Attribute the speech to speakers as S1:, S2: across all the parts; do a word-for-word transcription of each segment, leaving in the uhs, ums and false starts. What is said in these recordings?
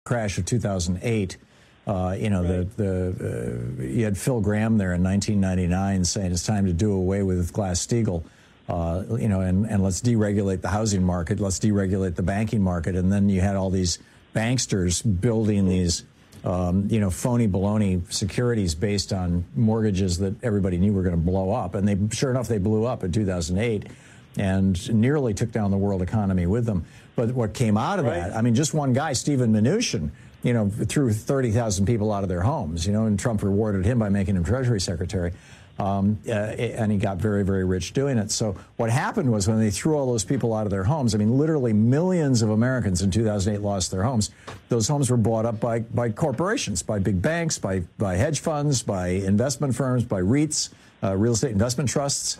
S1: crash of two thousand eight. Uh, you know, right. the the uh, you had Phil Gramm there in nineteen ninety-nine saying it's time to do away with Glass-Steagall, uh, you know, and, and let's deregulate the housing market, let's deregulate the banking market, and then you had all these banksters building these, um, you know, phony baloney securities based on mortgages that everybody knew were going to blow up, and they sure enough they blew up in two thousand eight, and nearly took down the world economy with them. But what came out of right. that, I mean, just one guy, Steven Mnuchin, you know, threw thirty thousand people out of their homes, you know, and Trump rewarded him by making him Treasury Secretary. Um, uh, and he got very, very rich doing it. So what happened was when they threw all those people out of their homes, I mean, literally millions of Americans in two thousand eight lost their homes. Those homes were bought up by, by corporations, by big banks, by, by hedge funds, by investment firms, by REITs, uh, real estate investment trusts.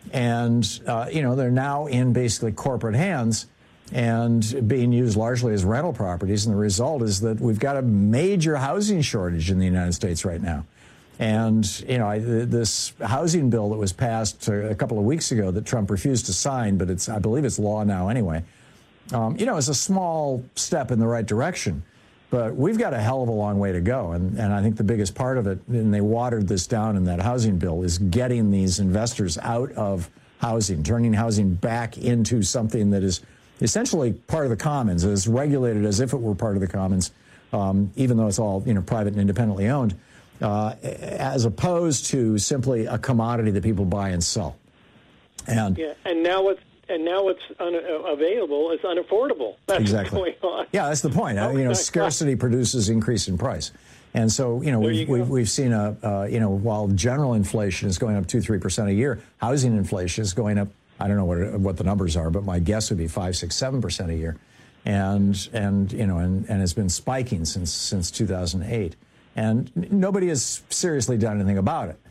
S1: And, uh, you know, they're now in basically corporate hands and being used largely as rental properties. And the result is that we've got a major housing shortage in the United States right now. And, you know, I, this housing bill that was passed a couple of weeks ago that Trump refused to sign, but it's, I believe it's law now anyway, um, you know, is a small step in the right direction. But we've got a hell of a long way to go. And, and I think the biggest part of it, and they watered this down in that housing bill, is getting these investors out of housing, turning housing back into something that is essentially part of the commons, is regulated as if it were part of the commons, um, even though it's all, you know, private and independently owned, uh, as opposed to simply a commodity that people buy and sell. And
S2: yeah, and now what's and now what's un- available is unaffordable. That's
S1: exactly.
S2: what's going on.
S1: Yeah, that's the point. Oh, you know, scarcity produces increase in price. And so, you know, we've, you we've, we've seen a, uh, you know, while general inflation is going up two, three percent a year, housing inflation is going up. I don't know what what the numbers are, but my guess would be five, six, seven percent a year, and and you know, and, and it's been spiking since since two thousand eight, and nobody has seriously done anything about it.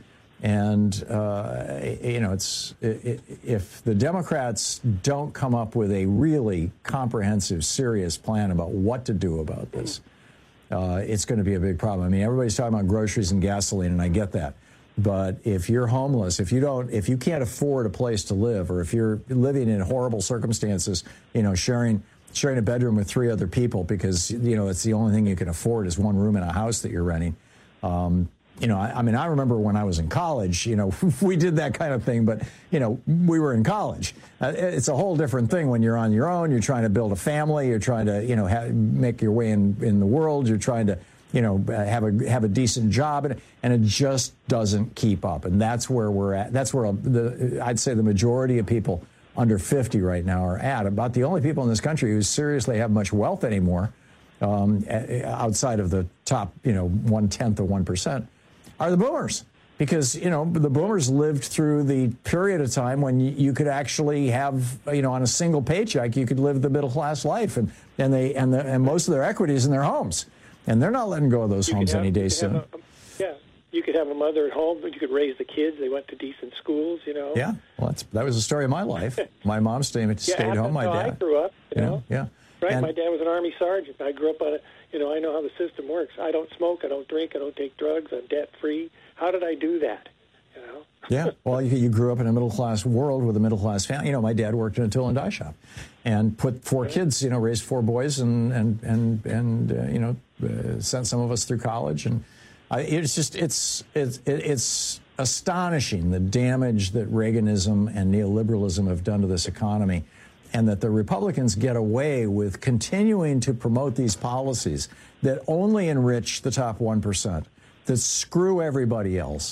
S1: And uh, you know, it's it, if the Democrats don't come up with a really comprehensive, serious plan about what to do about this, uh, it's going to be a big problem. I mean, everybody's talking about groceries and gasoline, and I get that. But if you're homeless, if you don't, if you can't afford a place to live, or if you're living in horrible circumstances, you know, sharing sharing a bedroom with three other people because, you know, it's the only thing you can afford is one room in a house that you're renting. Um, you know, I, I mean, I remember when I was in college, you know, we did that kind of thing, but, you know, we were in college. Uh, it's a whole different thing when you're on your own. You're trying to build a family. You're trying to, you know, ha- make your way in, in the world. You're trying to, you know, have a have a decent job, and, and it just doesn't keep up. And that's where we're at. That's where the I'd say the majority of people under fifty right now are at. About the only people in this country who seriously have much wealth anymore, um, outside of the top, you know, one-tenth of one percent, are the boomers. Because, you know, the boomers lived through the period of time when you, you could actually have, you know, on a single paycheck, you could live the middle-class life. And, and, they, and, the, and most of their equity is in their homes. And they're not letting go of those you homes have, any day soon.
S2: A, yeah, you could have a mother at home, but you could raise the kids. They went to decent schools, you know.
S1: Yeah, well, that's, that was the story of my life. My mom stayed,
S2: yeah,
S1: stayed home. My dad.
S2: I grew up, you,
S1: you
S2: know.
S1: know. Yeah.
S2: Right.
S1: And,
S2: my dad was an Army sergeant. I grew up on it. You know, I know how the system works. I don't smoke. I don't drink. I don't take drugs. I'm debt free. How did I do that? You know.
S1: Yeah, well, you, you grew up in a middle-class world with a middle-class family. You know, my dad worked in a tool and die shop and put four right. kids, you know, raised four boys and, and, and, and uh, you know, uh, sent some of us through college. And uh, it's just, it's, it's, it's astonishing the damage that Reaganism and neoliberalism have done to this economy, and that the Republicans get away with continuing to promote these policies that only enrich the top one percent, that screw everybody else.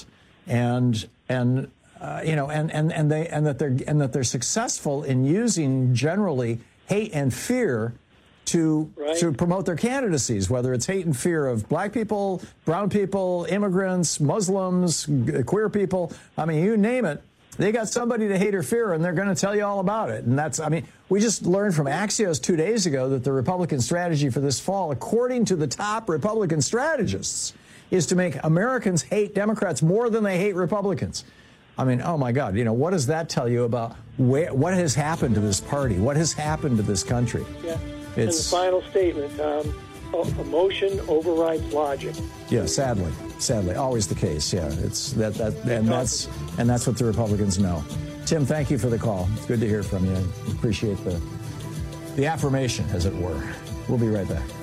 S1: And and uh, you know and, and, and they and that they're and that they're successful in using generally hate and fear to right. to promote their candidacies, whether it's hate and fear of black people, brown people, immigrants, Muslims, queer people. I mean, you name it. They got somebody to hate or fear, and they're going to tell you all about it. And that's, I mean, we just learned from Axios two days ago that the Republican strategy for this fall, according to the top Republican strategists, is to make Americans hate Democrats more than they hate Republicans. I mean, oh, my God, you know, what does that tell you about where, what has happened to this party? What has happened to this country?
S2: Yeah.
S1: It's,
S2: and the final statement, um, emotion overrides logic.
S1: Yeah, sadly, sadly, always the case. Yeah, it's that that and that's and that's what the Republicans know. Tim, thank you for the call. It's good to hear from you. I appreciate the the affirmation, as it were. We'll be right back.